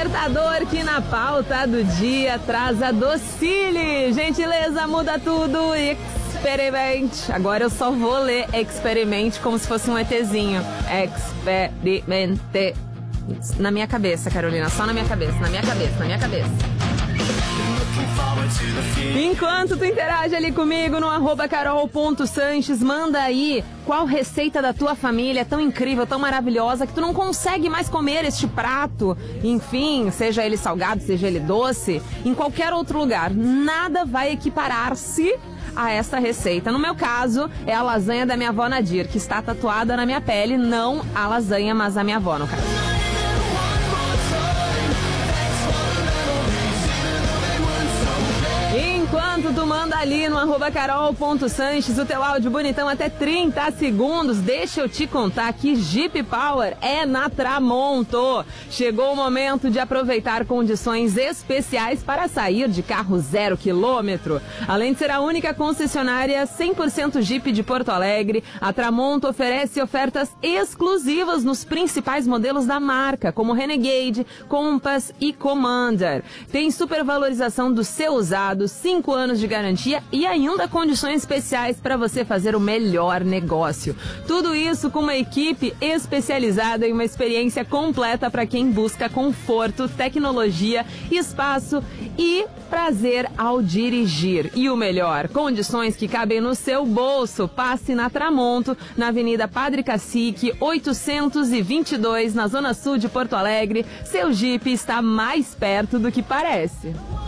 despertador que na pauta do dia traz a Docile. Gentileza, muda tudo. Experimente. Agora eu só vou ler experimente como se fosse um ETzinho. Experimente. Na minha cabeça, Carolina. Só na minha cabeça. Enquanto tu interage ali comigo no @carol.sanches, manda aí qual receita da tua família é tão incrível, tão maravilhosa, que tu não consegue mais comer este prato. Enfim, seja ele salgado, seja ele doce, em qualquer outro lugar. Nada vai equiparar-se a essa receita. No meu caso, é a lasanha da minha avó Nadir, que está tatuada na minha pele, não a lasanha, mas a minha avó, no caso. Enquanto tu manda ali no @carol.sanches o teu áudio bonitão até 30 segundos, deixa eu te contar que Jeep Power é na Tramonto. Chegou o momento de aproveitar condições especiais para sair de carro 0 km. Além de ser a única concessionária 100% Jeep de Porto Alegre, a Tramonto oferece ofertas exclusivas nos principais modelos da marca, como Renegade, Compass e Commander. Tem supervalorização do seu usado, 5 anos de garantia e ainda condições especiais para você fazer o melhor negócio. Tudo isso com uma equipe especializada em uma experiência completa para quem busca conforto, tecnologia, espaço e prazer ao dirigir. E o melhor, condições que cabem no seu bolso. Passe na Tramonto, na Avenida Padre Cacique, 822, na Zona Sul de Porto Alegre. Seu Jeep está mais perto do que parece.